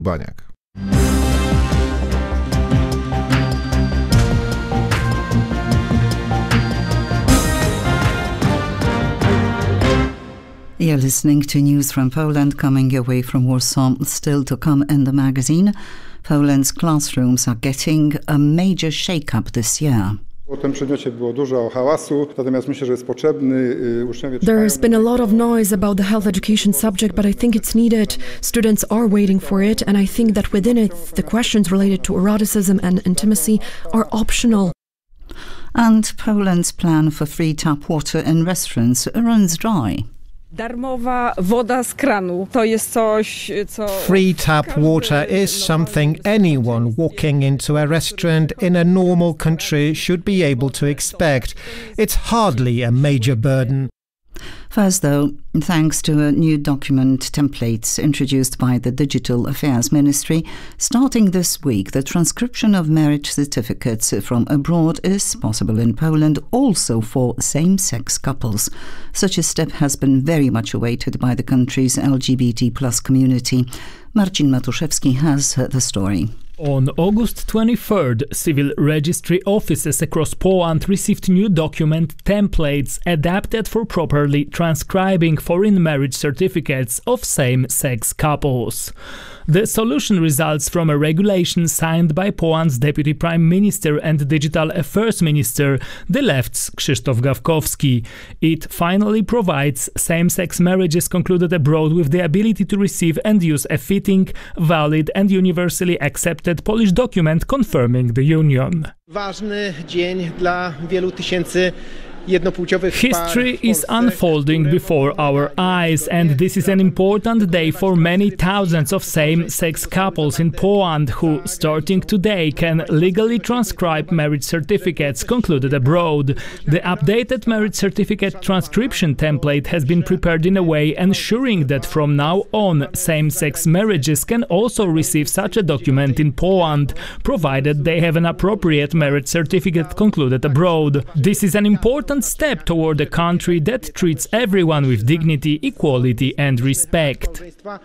Baniak. You're listening to news from Poland coming your way from Warsaw. Still to come in the magazine, Poland's classrooms are getting a major shake-up this year. There's been a lot of noise about the health education subject, but I think it's needed. Students are waiting for it, and I think that within it, the questions related to eroticism and intimacy are optional. And Poland's plan for free tap water in restaurants runs dry. Darmowa woda z kranu to jest coś, co... Free tap water is something anyone walking into a restaurant in a normal country should be able to expect. It's hardly a major burden. First, though, thanks to a new document templates introduced by the Digital Affairs Ministry, starting this week, the transcription of marriage certificates from abroad is possible in Poland also for same-sex couples. Such a step has been very much awaited by the country's LGBT+ community. Marcin Matuszewski has the story. On August 23rd, civil registry offices across Poland received new document templates adapted for properly transcribing foreign marriage certificates of same-sex couples. The solution results from a regulation signed by Poland's Deputy Prime Minister and Digital Affairs Minister, the left's Krzysztof Gawkowski. It finally provides same-sex marriages concluded abroad with the ability to receive and use a fitting, valid and universally accepted Polish document confirming the union. Ważny dzień dla wielu tysięcy jednopłciowych par. History is unfolding before our eyes, and this is an important day for many thousands of same-sex couples in Poland who, starting today, can legally transcribe marriage certificates concluded abroad. The updated marriage certificate transcription template has been prepared in a way ensuring that from now on, same-sex marriages can also receive such a document in Poland, provided they have an appropriate marriage certificate concluded abroad. This is an important step toward a country that treats everyone with dignity, equality and respect.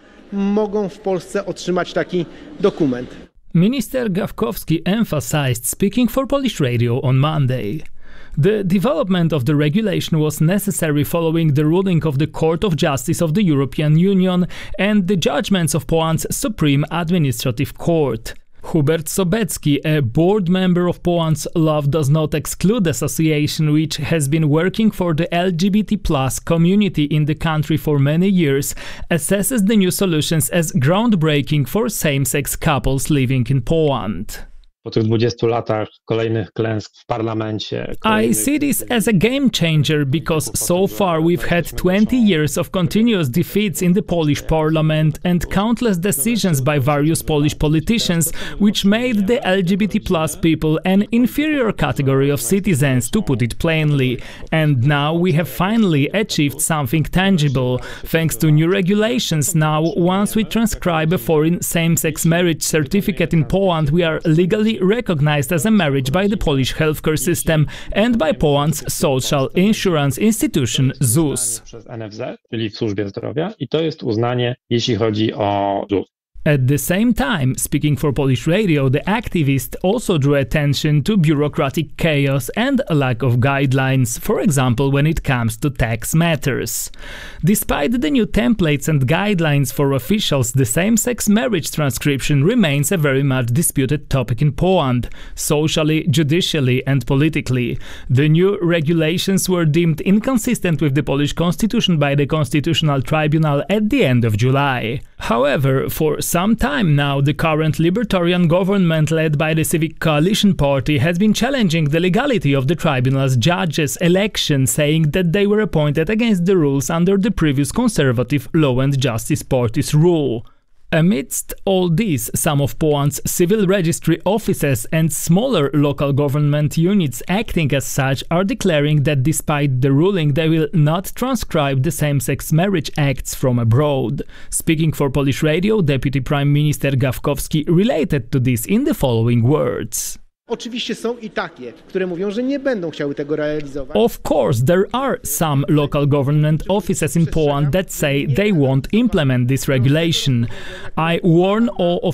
Mogą w Polsce otrzymać taki dokument. Minister Gawkowski emphasized, speaking for Polish Radio on Monday. The development of the regulation was necessary following the ruling of the Court of Justice of the European Union and the judgments of Poland's Supreme Administrative Court. Hubert Sobecki, a board member of Poland's Love Does Not Exclude Association, which has been working for the LGBT+ community in the country for many years, assesses the new solutions as groundbreaking for same-sex couples living in Poland. Po tych 20 latach kolejnych klęsk w parlamencie. I see this as a game changer because so far we've had 20 years of continuous defeats in the Polish parliament and countless decisions by various Polish politicians which made the LGBT+ people an inferior category of citizens, to put it plainly. And now we have finally achieved something tangible. Thanks to new regulations now, once we transcribe a foreign same-sex marriage certificate in Poland, we are legally recognized as a marriage by the Polish healthcare system and by Poland's social insurance institution ZUS. Przez NFZ, czyli w służbie zdrowia, i to jest uznanie, jeśli chodzi o ZUS. At the same time, speaking for Polish Radio, the activist also drew attention to bureaucratic chaos and a lack of guidelines, for example when it comes to tax matters. Despite the new templates and guidelines for officials, the same-sex marriage transcription remains a very much disputed topic in Poland, socially, judicially and politically. The new regulations were deemed inconsistent with the Polish constitution by the Constitutional Tribunal at the end of July. However, for some time now, the current libertarian government led by the Civic Coalition Party has been challenging the legality of the tribunal's judges' election, saying that they were appointed against the rules under the previous conservative Law and Justice Party's rule. Amidst all this, some of Poland's civil registry offices and smaller local government units acting as such are declaring that despite the ruling they will not transcribe the same-sex marriage acts from abroad. Speaking for Polish Radio, Deputy Prime Minister Gawkowski related to this in the following words. Oczywiście są i takie, które mówią, że nie będą chciały tego realizować. Of course, there are some local government offices in Poland that say they won't implement this regulation. I warn all